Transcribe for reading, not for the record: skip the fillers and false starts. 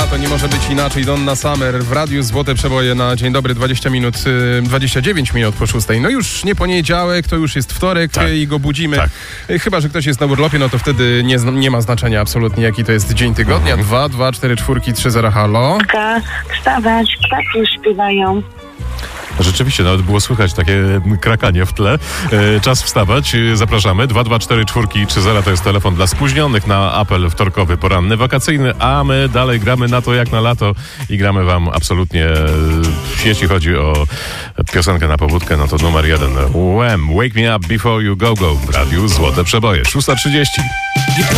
to nie może być inaczej. Donna Summer w radiu Złote Przeboje na Dzień Dobry, 29 minut po 6. No już nie poniedziałek, to już jest wtorek i go budzimy. Tak. Chyba że ktoś jest na urlopie, no to wtedy nie ma znaczenia absolutnie, jaki to jest dzień tygodnia. 2, 2, 4, 4, 3, 0, halo. Wstawać, ptaki śpiewają. Rzeczywiście, nawet było słychać takie krakanie w tle. Czas wstawać. Zapraszamy. 22430 to jest telefon dla spóźnionych na apel wtorkowy, poranny, wakacyjny, a my dalej gramy na to jak na lato i gramy wam absolutnie, jeśli chodzi o piosenkę na pobudkę, no to numer 1. Wham! Wake me up before you go go w radiu Złote Przeboje. 6:30.